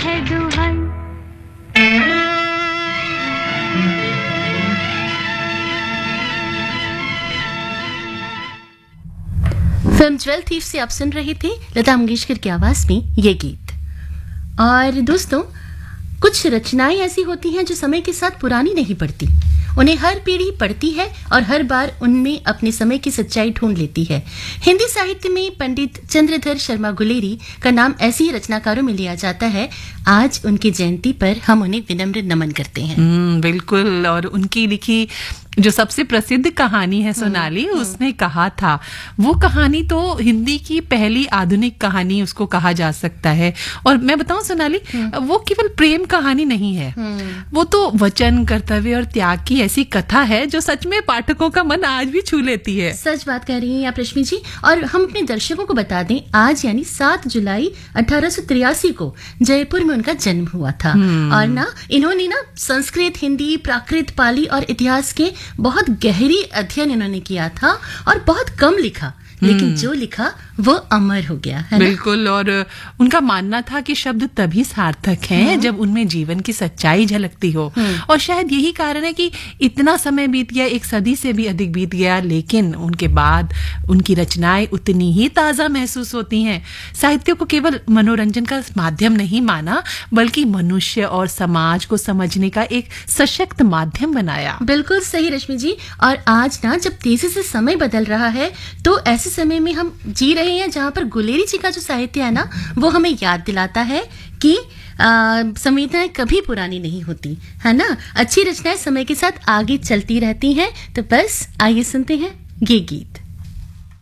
है दुहाई। Film jewel thief से आप सुन रहे थे लता मंगेशकर की आवाज में ये गीत। और दोस्तों, कुछ रचनाएं ऐसी होती हैं जो समय के साथ पुरानी नहीं पड़ती, उन्हें हर पीढ़ी पढ़ती है और हर बार उनमें अपने समय की सच्चाई ढूंढ लेती है। हिंदी साहित्य में पंडित चंद्रधर शर्मा गुलेरी का नाम ऐसे ही रचनाकारों में लिया जाता है। आज उनकी जयंती पर हम उन्हें विनम्र नमन करते हैं। बिल्कुल। और उनकी लिखी जो सबसे प्रसिद्ध कहानी है सोनाली, उसने कहा था, वो कहानी तो हिंदी की पहली आधुनिक कहानी उसको कहा जा सकता है। और मैं बताऊं सोनाली, वो केवल प्रेम कहानी नहीं है, वो तो वचन, कर्तव्य और त्याग की ऐसी कथा है जो सच में पाठकों का मन आज भी छू लेती है। सच बात कह रही हैं आप रश्मि जी। और हम अपने दर्शकों को बता दें, आज यानी 7 जुलाई 1883 को जयपुर में उनका जन्म हुआ था। और इन्होंने संस्कृत, हिंदी, प्राकृत, पाली और इतिहास के बहुत गहरी अध्ययन इन्होंने किया था और बहुत कम लिखा, लेकिन जो लिखा वो अमर हो गया है। बिल्कुल। और उनका मानना था कि शब्द तभी सार्थक हैं जब उनमें जीवन की सच्चाई झलकती हो। और शायद यही कारण है कि इतना समय बीत गया, 1 सदी से भी अधिक बीत गया, लेकिन उनके बाद उनकी रचनाएं उतनी ही ताजा महसूस होती हैं। साहित्य को केवल मनोरंजन का माध्यम नहीं माना, बल्कि मनुष्य और समाज को समझने का एक सशक्त माध्यम बनाया। बिल्कुल सही रश्मि जी। और आज जब तेजी से समय बदल रहा है, तो ऐसे समय में हम जी रहे हैं जहां पर गुलेरी जी का जो साहित्य है वो हमें याद दिलाता है कि संवेदनाएं कभी पुरानी नहीं होती, है ना। अच्छी रचनाएं समय के साथ आगे चलती रहती हैं। तो बस आइए सुनते हैं ये गीत।